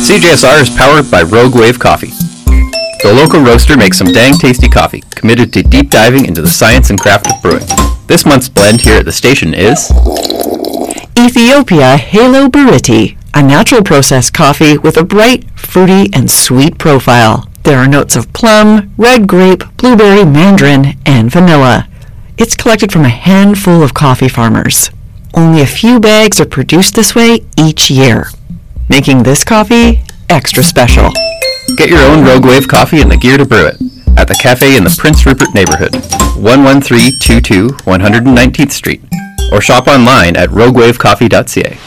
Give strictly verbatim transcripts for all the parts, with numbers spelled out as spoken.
C J S R is powered by Rogue Wave Coffee. The local roaster makes some dang tasty coffee, committed to deep diving into the science and craft of brewing. This month's blend here at the station is Ethiopia Halo Bariti, a natural processed coffee with a bright, fruity, and sweet profile. There are notes of plum, red grape, blueberry, mandarin, and vanilla. It's collected from a handful of coffee farmers. Only a few bags are produced this way each year, making this coffee extra special. Get your own Rogue Wave coffee and the gear to brew it at the cafe in the Prince Rupert neighborhood, one one three two two one hundred nineteenth Street, or shop online at rogue wave coffee dot c a.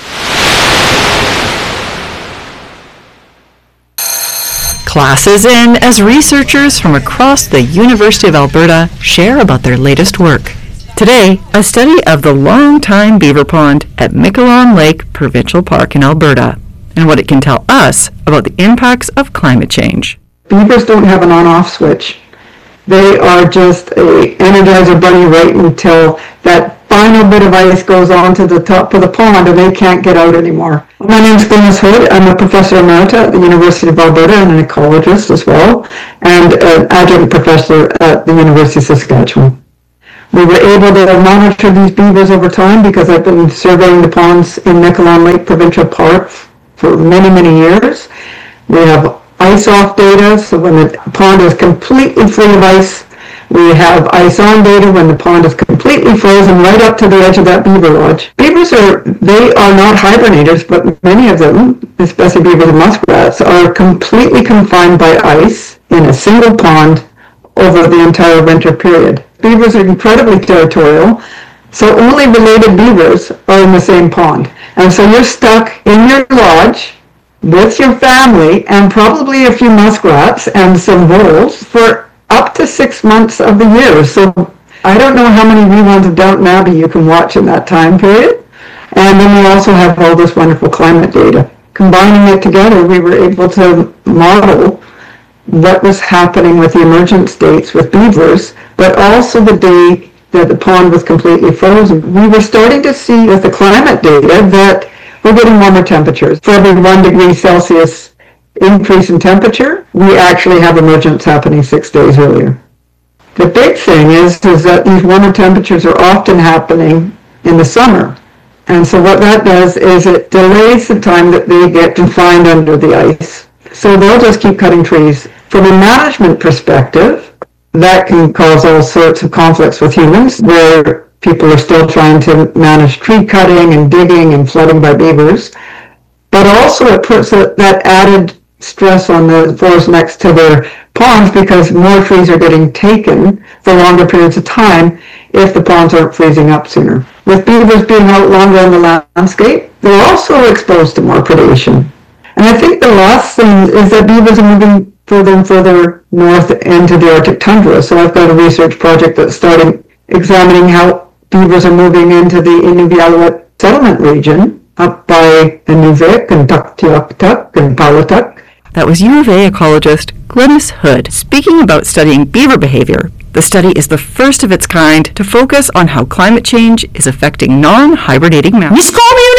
Classes in as researchers from across the University of Alberta share about their latest work. Today, a study of the long-time beaver pond at Miquelon Lake Provincial Park in Alberta, and what it can tell us about the impacts of climate change. Beavers don't have an on-off switch. They are just a Energizer bunny right until that final bit of ice goes onto the top of the pond and they can't get out anymore. My name is Glynis Hood. I'm a professor emerita at the University of Alberta and an ecologist as well, and an adjunct professor at the University of Saskatchewan. We were able to monitor these beavers over time because I've been surveying the ponds in Miquelon Lake Provincial Park for many, many years. We have ice-off data, so when the pond is completely free of ice. We have ice-on data when the pond is completely frozen right up to the edge of that beaver lodge. Beavers are, they are not hibernators, but many of them, especially beavers and muskrats, are completely confined by ice in a single pond over the entire winter period. Beavers are incredibly territorial, so only related beavers are in the same pond. And so you're stuck in your lodge with your family and probably a few muskrats and some voles for up to six months of the year. So I don't know how many reruns of Downton Abbey you can watch in that time period. And then we also have all this wonderful climate data. Combining it together, we were able to model what was happening with the emergence dates with beavers, but also the day that the pond was completely frozen. We were starting to see with the climate data that we're getting warmer temperatures. For every one degree Celsius increase in temperature, we actually have emergence happening six days earlier. The big thing is, is that these warmer temperatures are often happening in the summer. And so what that does is it delays the time that they get confined under the ice. So they'll just keep cutting trees. From a management perspective, that can cause all sorts of conflicts with humans, where people are still trying to manage tree cutting and digging and flooding by beavers. But also it puts a, that added stress on the forest next to their ponds because more trees are getting taken for longer periods of time if the ponds aren't freezing up sooner. With beavers being out longer in the landscape, they're also exposed to more predation. And I think the last thing is that beavers are moving further and further north into the Arctic tundra. So I've got a research project that's starting examining how beavers are moving into the Inuvialuit settlement region up by Inuvik and Tuktoyaktuk and Paulatuk. That was U of A ecologist Glynis Hood speaking about studying beaver behavior. The study is the first of its kind to focus on how climate change is affecting non-hibernating mammals.